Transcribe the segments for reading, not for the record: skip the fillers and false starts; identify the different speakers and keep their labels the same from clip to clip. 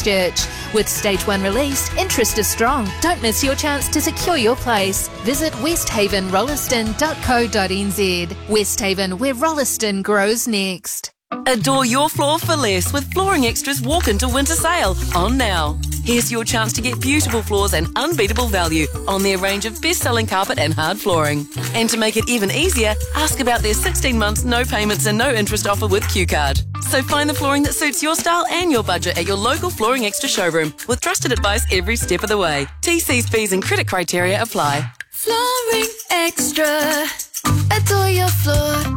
Speaker 1: Christchurch. With Stage 1 released, interest is strong. Don't miss your chance to secure your place. Visit westhavenrolliston.co.nz. Westhaven, where Rolliston grows next.
Speaker 2: Adore your floor for less with Flooring Extra's walk-into winter sale on now. Here's your chance to get beautiful floors and unbeatable value on their range of best-selling carpet and hard flooring. And to make it even easier, ask about their 16 months no payments and no interest offer with Q-Card. So find the flooring that suits your style and your budget at your local Flooring Extra showroom with trusted advice every step of the way. TC's, fees and credit criteria apply.
Speaker 3: Flooring Extra. Adore your floor.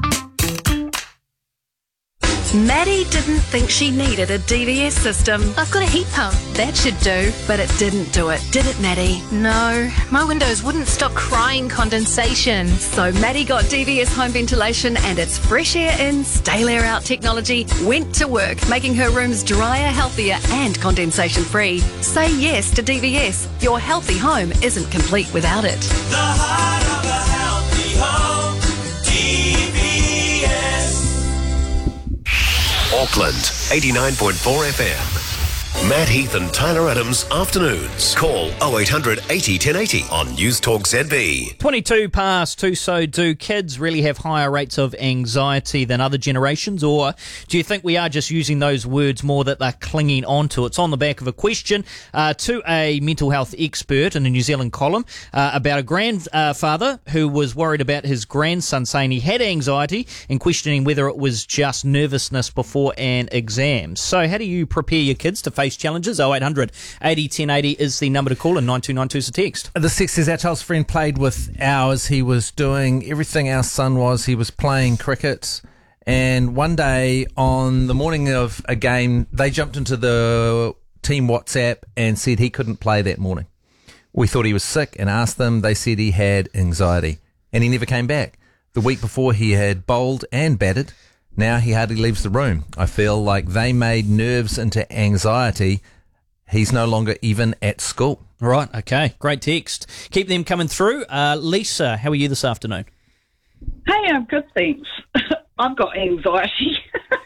Speaker 4: Maddie didn't think she needed a DVS system.
Speaker 1: I've got a heat pump. That should do.
Speaker 4: But it didn't do it, did it, Maddie?
Speaker 1: No, my windows wouldn't stop crying condensation.
Speaker 4: So Maddie got DVS home ventilation and its fresh air in, stale air out technology went to work, making her rooms drier, healthier and condensation free. Say yes to DVS. Your healthy home isn't complete without it.
Speaker 5: The heart of a healthy home, DVS.
Speaker 6: Auckland, 89.4 FM. Matt Heath and Tyler Adams, afternoons. Call 0800 80 1080 on News Talk ZB.
Speaker 7: 22 past 2, so do kids really have higher rates of anxiety than other generations, or do you think we are just using those words more that they're clinging onto? It's on the back of a question to a mental health expert in a New Zealand column about a grandfather who was worried about his grandson saying he had anxiety and questioning whether it was just nervousness before an exam. So how do you prepare your kids to face challenges? 0800 80 1080 is the number to call, and 9292 is the text.
Speaker 8: The text says our child's friend played with ours. He was doing everything our son was. He was playing cricket, and one day on the morning of a game, they jumped into the team WhatsApp and said he couldn't play that morning. We thought he was sick and asked them. They said he had anxiety, and he never came back. The week before, he had bowled and batted. Now he hardly leaves the room. I feel like they made nerves into anxiety. He's no longer even at school.
Speaker 7: Right, okay. Great text. Keep them coming through. Lisa, how are you this afternoon?
Speaker 9: Hey, I'm good, thanks. I've got anxiety.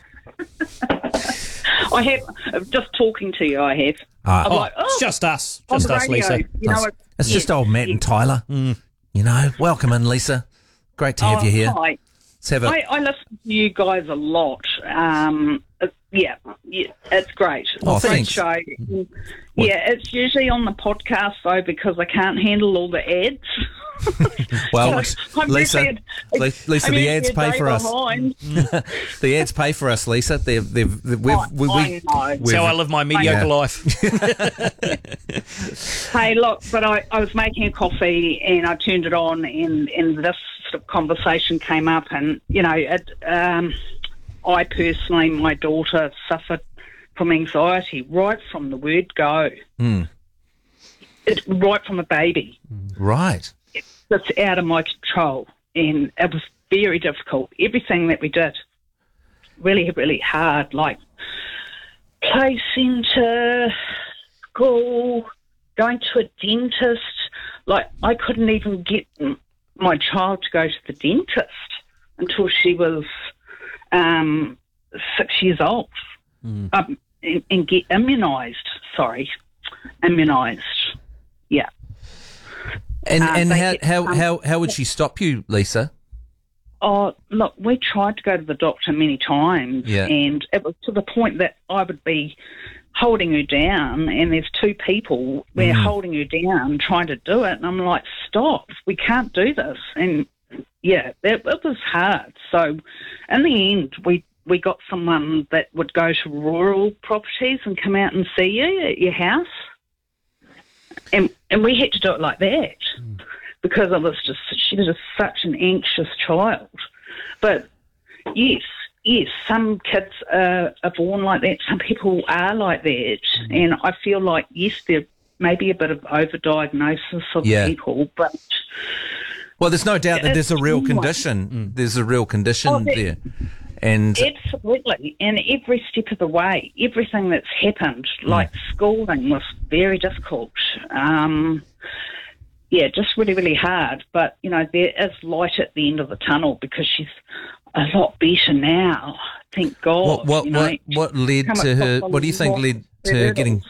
Speaker 9: I have, just talking to you, I have. I'm like,
Speaker 7: it's just us.
Speaker 9: On
Speaker 7: Just
Speaker 9: the
Speaker 7: us,
Speaker 9: radio,
Speaker 7: Lisa.
Speaker 9: You know,
Speaker 8: It's just old Matt and Tyler. You know, welcome in, Lisa. Great to have you here.
Speaker 9: Hi.
Speaker 8: Let's have a...
Speaker 9: I listen to you guys a lot. Yeah, it's great.
Speaker 8: Oh,
Speaker 9: It's a great
Speaker 8: thanks.
Speaker 9: show. Yeah, it's usually on the podcast, though, because I can't handle all the ads.
Speaker 8: Well,
Speaker 9: I'm
Speaker 8: Lisa,
Speaker 9: usually
Speaker 8: Lisa, the ads
Speaker 9: a
Speaker 8: pay
Speaker 9: day
Speaker 8: for us.
Speaker 9: behind.
Speaker 8: The ads pay for us, Lisa.
Speaker 9: I know.
Speaker 7: That's how I live my mediocre life.
Speaker 9: Hey, look, but I was making a coffee and I turned it on and this sort of conversation came up and, you know, I personally, my daughter suffered from anxiety right from the word go. Right from a baby.
Speaker 8: Right.
Speaker 9: It's out of my control and it was very difficult. Everything that we did, really, really hard, like play centre, school, going to a dentist. Like, I couldn't even get my child to go to the dentist until she was 6 years old and get immunised. Yeah.
Speaker 8: And how would she stop you, Lisa?
Speaker 9: Oh, look, we tried to go to the doctor many times,
Speaker 8: Yeah.
Speaker 9: and it was to the point that I would be holding her down, and there's two people, we're holding her down, trying to do it, and I'm like, stop, we can't do this. And, yeah, it was hard. So, in the end, we got someone that would go to rural properties and come out and see you at your house. And we had to do it like that because she was just such an anxious child. But yes, some kids are born like that. Some people are like that. And I feel like, yes, there may be a bit of overdiagnosis of people, but...
Speaker 8: Well, there's no doubt that there's a real condition. There's a real condition there. And
Speaker 9: absolutely, and every step of the way, everything that's happened, like schooling, was very difficult. Just really, really hard. But you know, there is light at the end of the tunnel because she's a lot better now. Thank God.
Speaker 8: what led to her? What do you think led to her getting